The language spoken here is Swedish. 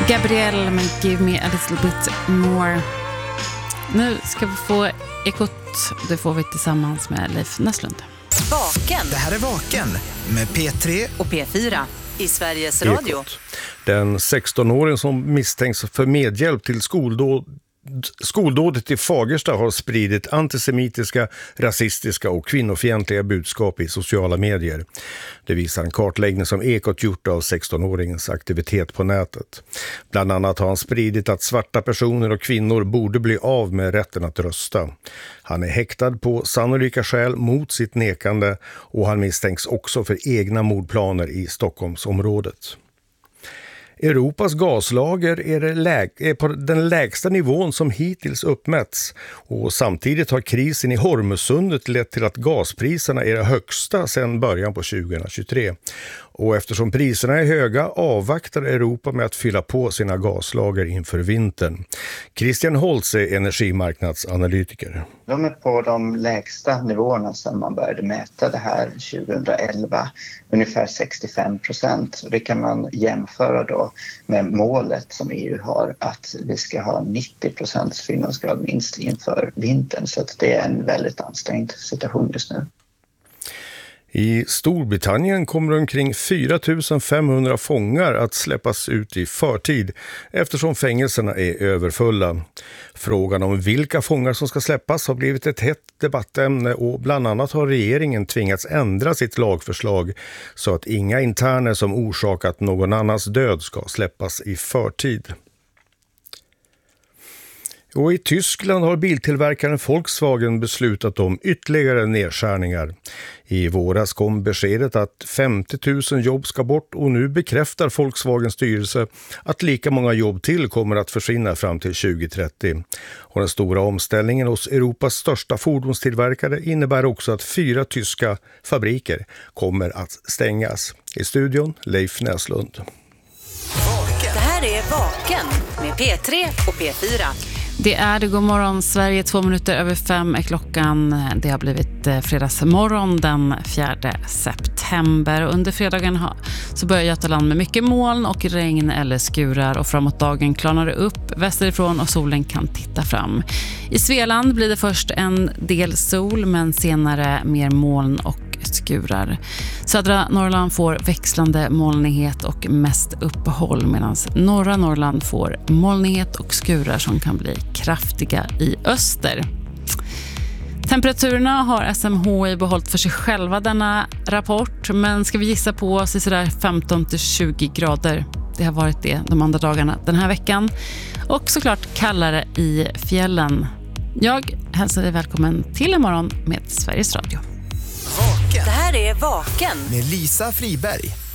Gabrielle med Give Me a little bit more. Nu ska vi få Ekot. Det får vi tillsammans med Leif Näslund. Vaken. Det här är Vaken med P3 och P4 i Sveriges Radio. Ekot. Den 16-åring som misstänks för medhjälp till skoldådet i Fagersta har spridit antisemitiska, rasistiska och kvinnofientliga budskap i sociala medier. Det visar en kartläggning som Ekot gjort av 16-åringens aktivitet på nätet. Bland annat har han spridit att svarta personer och kvinnor borde bli av med rätten att rösta. Han är häktad på sannolika skäl mot sitt nekande och han misstänks också för egna mordplaner i Stockholmsområdet. Europas gaslager är på den lägsta nivån som hittills uppmätts och samtidigt har krisen i Hormuzsundet lett till att gaspriserna är de högsta sedan början på 2023. Och eftersom priserna är höga avvaktar Europa med att fylla på sina gaslager inför vintern. Christian Holtz är energimarknadsanalytiker. De är på de lägsta nivåerna sedan man började mäta det här 2011, ungefär 65%. Det kan man jämföra då med målet som EU har att vi ska ha 90% fyllnadsgrad minst inför vintern. Så att det är en väldigt ansträngd situation just nu. I Storbritannien kommer omkring 4 500 fångar att släppas ut i förtid eftersom fängelserna är överfulla. Frågan om vilka fångar som ska släppas har blivit ett hett debattämne och bland annat har regeringen tvingats ändra sitt lagförslag så att inga interner som orsakat någon annans död ska släppas i förtid. Och i Tyskland har biltillverkaren Volkswagen beslutat om ytterligare nedskärningar. I våras kom beskedet att 50 000 jobb ska bort och nu bekräftar Volkswagens styrelse att lika många jobb till kommer att försvinna fram till 2030. Och den stora omställningen hos Europas största fordonstillverkare innebär också att 4 tyska fabriker kommer att stängas. I studion Leif Näslund. Det här är Vaken med P3 och P4. Det är det. God morgon Sverige, 2:05 är klockan. Det har blivit fredagsmorgon den 4 september. Under fredagen så börjar Götaland med mycket moln och regn eller skurar. Och framåt dagen klarnar det upp västerifrån och solen kan titta fram. I Svealand blir det först en del sol men senare mer moln och skurar. Södra Norrland får växlande molnighet och mest uppehåll medan norra Norrland får molnighet och skurar som kan bli kraftiga i öster. Temperaturerna har SMHI behållit för sig själva denna rapport, men ska vi gissa på sådär 15-20 grader. Det har varit det de andra dagarna den här veckan och såklart kallare i fjällen. Jag hälsar dig välkommen till imorgon med Sveriges Radio. Det här är Vaken med Lisa Friberg.